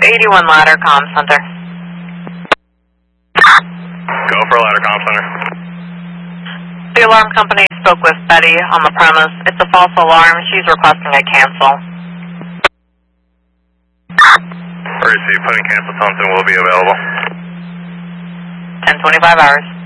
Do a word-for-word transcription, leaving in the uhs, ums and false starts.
eighty-one ladder comm center. Go for ladder comm center. The alarm company spoke with Betty on the premise. It's a false alarm. She's requesting a cancel. Receive, putting cancel tone will be available. ten twenty-five hours.